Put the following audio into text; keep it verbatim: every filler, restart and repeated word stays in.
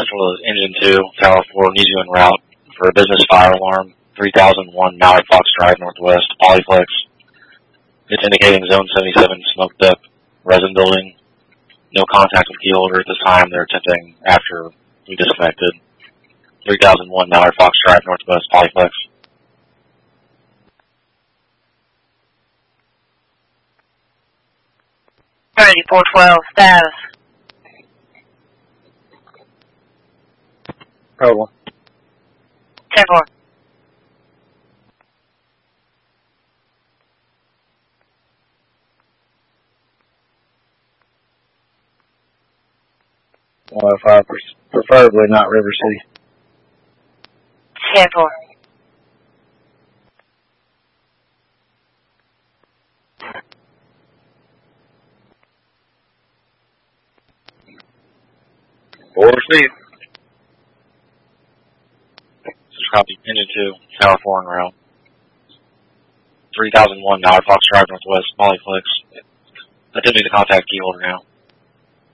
Central is Engine two, Tower four, needs you en route for a business fire alarm, three thousand one Mallard Fox Drive, Northwest, Polyflex. It's indicating Zone seventy-seven, smoked up, resin building. No contact with key holder at this time. They're attempting after we disconnected. three thousand one Mallard Fox Drive, Northwest, Polyflex. thirty-four twelve, status. Problem. ten four. one oh five, preferably not River City. ten four. Four received. This is copy. Engine two, Tower four en route. three thousand one Mallard Fox Drive, Northwest, Polyflex. Attempting to contact key holder now.